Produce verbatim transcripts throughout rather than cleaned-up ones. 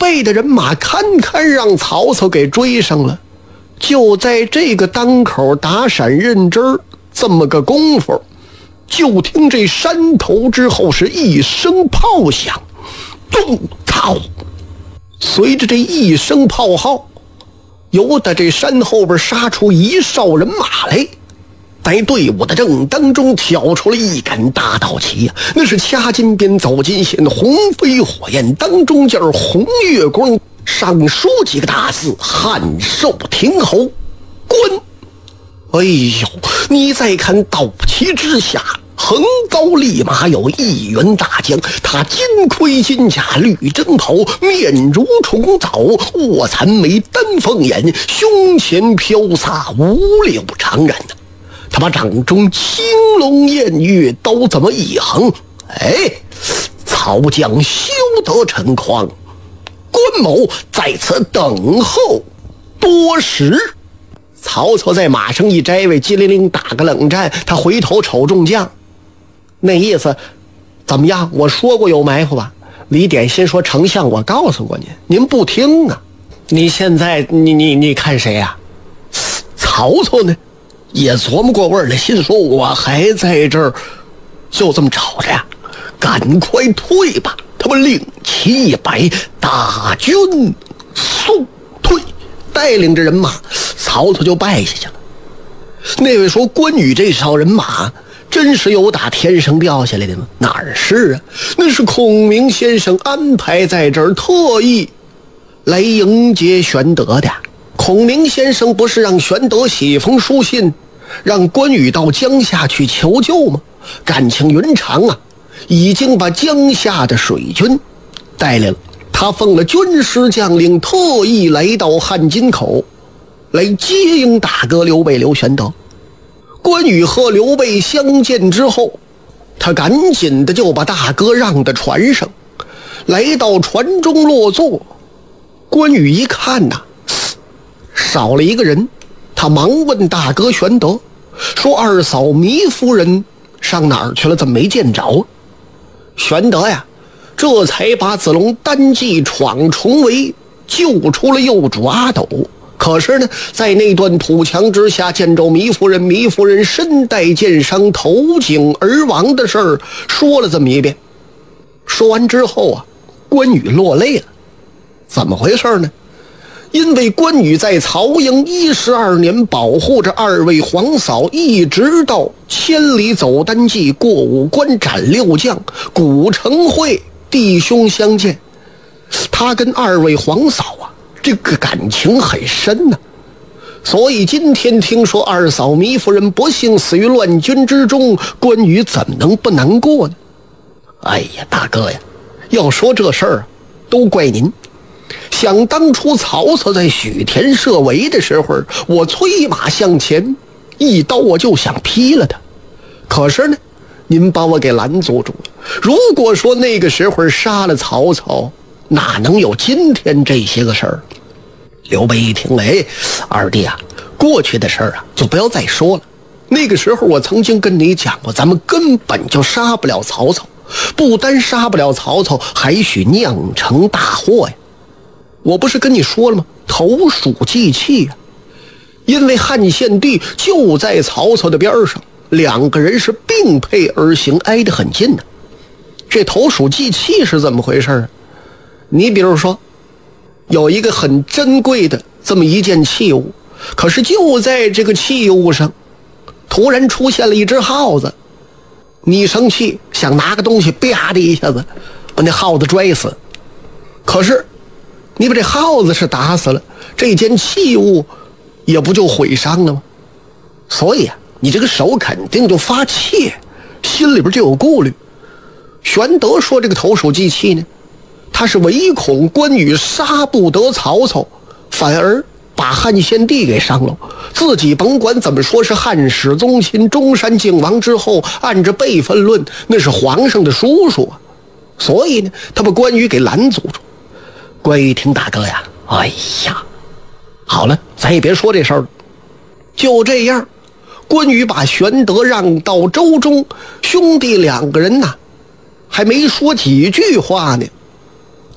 备的人马堪堪让曹操给追上了。就在这个当口打闪认真这么个功夫，就听这山头之后是一声炮响，咚操！随着这一声炮号，由得这山后边杀出一哨人马来，在队伍的正当中挑出了一杆大道旗呀、啊，那是掐金边走金线，红飞火焰，当中间红月光，上书几个大字：汉寿亭侯关。哎呦，你再看道旗之下，横高立马有一员大将，他金盔金甲绿征袍，面如重枣，卧蚕眉丹凤眼，胸前飘洒五柳长髯呢。他把掌中青龙偃月刀这么一横，哎，曹将休得逞狂，关某在此等候多时。曹操在马上一摘位，机灵灵打个冷战，他回头瞅众将，那意思怎么样？我说过有埋伏吧？李典先说：“丞相，我告诉过您，您不听啊！你现在你你你看谁呀、啊？”曹操呢，也琢磨过味儿了，心说：“我还在这儿，就这么吵着呀，赶快退吧！”他们令旗一摆，大军速退，带领着人马，曹操就败下去了。那位说关羽这哨人马真是有打天上掉下来的吗？哪儿是啊，那是孔明先生安排在这儿，特意来迎接玄德的。孔明先生不是让玄德写封书信，让关羽到江夏去求救吗？感情云长啊，已经把江夏的水军带来了。他奉了军师将令，特意来到汉津口来接应大哥刘备刘玄德。关羽和刘备相见之后，他赶紧的就把大哥让到船上，来到船中落座。关羽一看呐、啊，少了一个人，他忙问大哥玄德说：“二嫂糜夫人上哪儿去了？怎么没见着？”玄德呀，这才把子龙单骑闯重围，救出了幼主阿斗。可是呢，在那段土墙之下见着糜夫人，糜夫人身带箭伤，投井而亡的事儿说了这么一遍。说完之后啊，关羽落泪了。怎么回事呢？因为关羽在曹营一十二年，保护着二位皇嫂，一直到千里走单骑，过五关斩六将，古城会弟兄相见，他跟二位皇嫂啊这个感情很深呢、啊。所以今天听说二嫂糜夫人不幸死于乱军之中，关羽怎么能不难过呢？哎呀，大哥呀，要说这事儿都怪您。想当初曹操在许田设围的时候，我催马向前，一刀我就想劈了他，可是呢，您把我给拦阻住了。如果说那个时候杀了曹操，哪能有今天这些个事儿？刘备一听，哎，二弟啊，过去的事儿啊就不要再说了。那个时候我曾经跟你讲过，咱们根本就杀不了曹操，不单杀不了曹操，还许酿成大祸呀。我不是跟你说了吗？投鼠忌器啊！因为汉献帝就在曹操的边上，两个人是并配而行，挨得很近呢、啊。这投鼠忌器是怎么回事啊？你比如说，有一个很珍贵的这么一件器物，可是就在这个器物上，突然出现了一只耗子，你生气想拿个东西，啪的一下子把那耗子拽死，可是你把这耗子是打死了，这件器物也不就毁伤了吗？所以啊，你这个手肯定就发怯，心里边就有顾虑。玄德说这个投鼠忌器呢，他是唯恐关羽杀不得曹操，反而把汉献帝给伤了，自己甭管怎么说是汉室宗亲，中山靖王之后，按着辈分论那是皇上的叔叔啊，所以呢他把关羽给拦阻住。关羽听，大哥呀，哎呀，好了，咱也别说这事儿了。就这样，关羽把玄德让到周中，兄弟两个人呐，还没说几句话呢，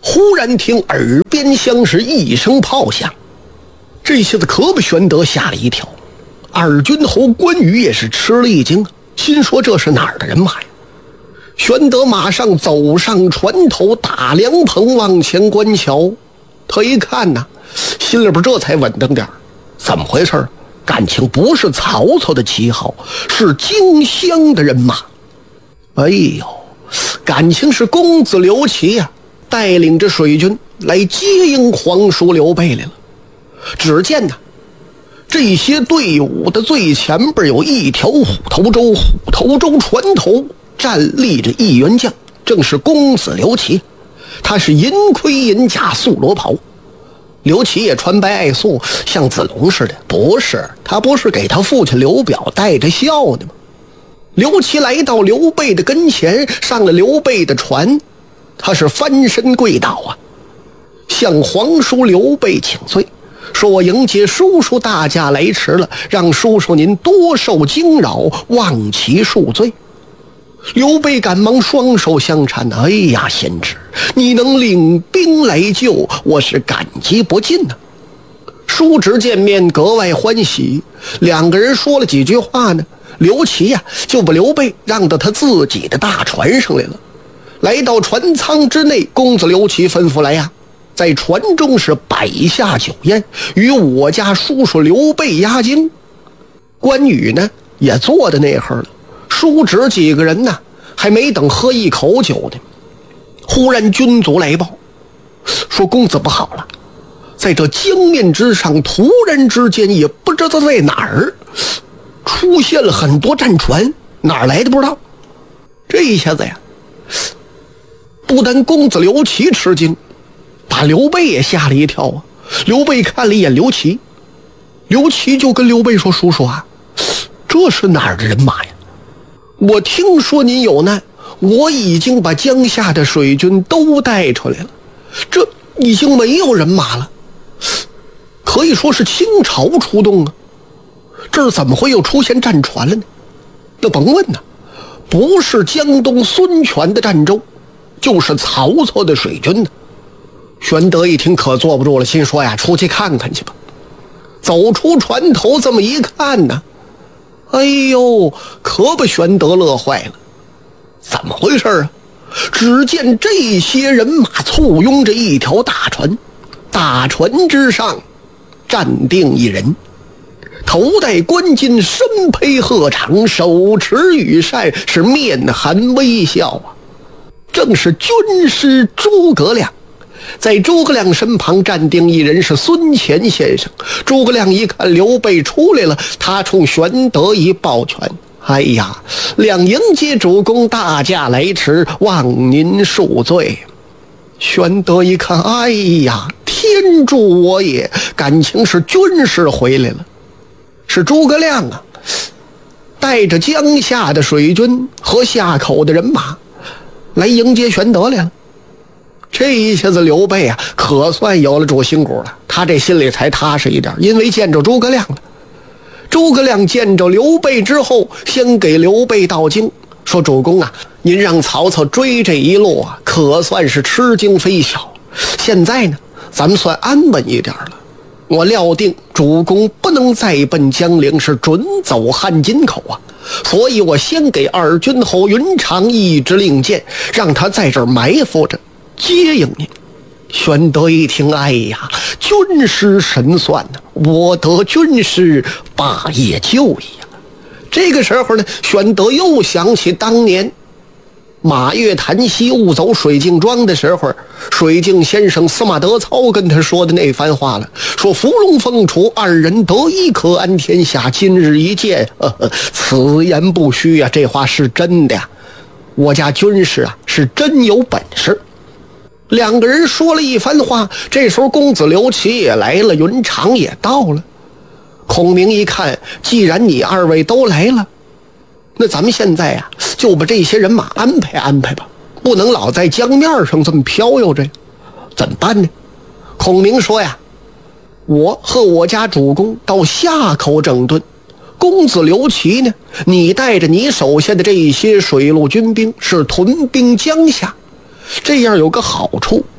忽然听耳边像是一声炮响，这下子可把玄德吓了一跳。二军侯关羽也是吃了一惊，心说这是哪儿的人马呀？玄德马上走上船头，打凉棚往前观瞧。他一看呐，心里边这才稳当点儿，怎么回事？感情不是曹操的旗号，是荆襄的人马。哎呦，感情是公子刘琦呀、啊，带领着水军来接应皇叔刘备来了。只见呢，这些队伍的最前边有一条虎头舟，虎头舟船头站立着一员将，正是公子刘琦。他是银盔银甲素罗袍。刘琦也穿白爱素，像子龙似的。不是，他不是给他父亲刘表带着笑的吗？刘琦来到刘备的跟前，上了刘备的船，他是翻身跪倒啊，向皇叔刘备请罪，说我迎接叔叔大驾来迟了，让叔叔您多受惊扰，望其恕罪。刘备赶忙双手相搀，哎呀，贤侄，你能领兵来救，我是感激不尽呢、啊。叔侄见面格外欢喜，两个人说了几句话呢，刘琦呀、啊、就把刘备让到他自己的大船上来了。来到船舱之内，公子刘琦吩咐来呀、啊，在船中是摆下酒宴，与我家叔叔刘备压惊。关羽呢也坐在那儿了。叔侄几个人呢，还没等喝一口酒呢，忽然军卒来报，说公子不好了，在这江面之上，突然之间也不知道在哪儿出现了很多战船，哪儿来的不知道。这一下子呀，不但公子刘琦吃惊，把刘备也吓了一跳啊。刘备看了一眼刘琦，刘琦就跟刘备说：“叔叔啊，这是哪儿的人马呀？我听说您有难，我已经把江夏的水军都带出来了，这已经没有人马了，可以说是倾巢出动啊！这儿怎么会又出现战船了呢？那甭问呢，不是江东孙权的战舟，就是曹操的水军呢。”玄德一听可坐不住了，心说呀，出去看看去吧。走出船头这么一看呢，哎呦，可把玄德乐坏了。怎么回事啊？只见这些人马簇拥着一条大船，大船之上站定一人，头戴冠巾，身披鹤氅，手持羽扇，是面含微笑啊，正是军师诸葛亮。在诸葛亮身旁站定一人，是孙乾先生。诸葛亮一看刘备出来了，他冲玄德一抱拳：“哎呀，亮迎接主公大驾来迟，望您恕罪。”玄德一看，哎呀，天助我也！感情是军师回来了，是诸葛亮啊，带着江夏的水军和夏口的人马来迎接玄德来了。这一下子刘备啊，可算有了主心骨了，他这心里才踏实一点，因为见着诸葛亮了。诸葛亮见着刘备之后，先给刘备道经，说：“主公啊，您让曹操追这一路啊，可算是吃惊非小。现在呢，咱们算安稳一点了。我料定主公不能再奔江陵，是准走汉津口啊。所以我先给二军侯云长一支令箭，让他在这儿埋伏着接应你。”玄德一听，哎呀，军师神算呢、啊，我得军师霸业就义呀。这个时候呢，玄德又想起当年马月檀溪误走水镜庄的时候，水镜先生司马德操跟他说的那番话了，说伏龙凤雏二人得一可安天下，今日一见，呵呵，此言不虚啊，这话是真的呀。我家军师啊是真有本事。两个人说了一番话，这时候公子刘琦也来了，云长也到了。孔明一看，既然你二位都来了，那咱们现在啊就把这些人马安排安排吧，不能老在江面上这么飘悠着，怎么办呢？孔明说呀，我和我家主公到夏口整顿，公子刘琦呢，你带着你手下的这一些水陆军兵是屯兵江夏，这样有个好处，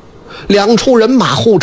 两处人马护